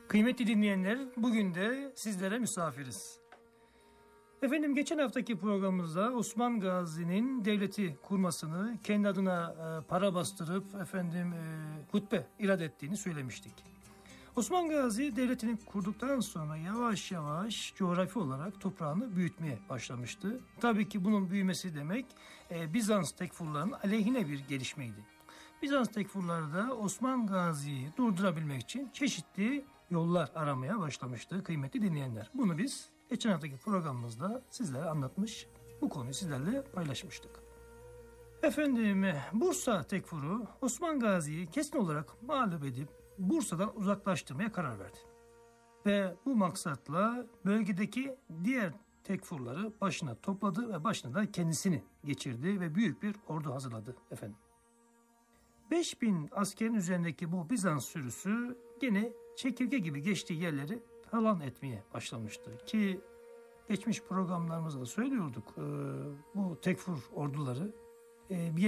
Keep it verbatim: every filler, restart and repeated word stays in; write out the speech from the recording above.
Kıymetli dinleyenler, bugün de sizlere misafiriz. Efendim, geçen haftaki programımızda Osman Gazi'nin devleti kurmasını, kendi adına e, para bastırıp efendim e, hutbe irad ettiğini söylemiştik. Osman Gazi devletini kurduktan sonra yavaş yavaş coğrafi olarak toprağını büyütmeye başlamıştı. Tabii ki bunun büyümesi demek e, Bizans tekfurlarının aleyhine bir gelişmeydi. Bizans tekfurları da Osman Gazi'yi durdurabilmek için çeşitli yollar aramaya başlamıştı kıymetli dinleyenler. Bunu biz geçen haftaki programımızda sizlere anlatmış, bu konuyu sizlerle paylaşmıştık. Efendim, Bursa tekfuru Osman Gazi'yi kesin olarak mağlup edip Bursa'dan uzaklaştırmaya karar verdi. Ve bu maksatla bölgedeki diğer tekfurları başına topladı ve başına da kendisini geçirdi ve büyük bir ordu hazırladı efendim. beş bin askerin üzerindeki bu Bizans sürüsü gene çekirge gibi geçtiği yerleri talan etmeye başlamıştı. Ki geçmiş programlarımızda da söylüyorduk, bu tekfur orduları bir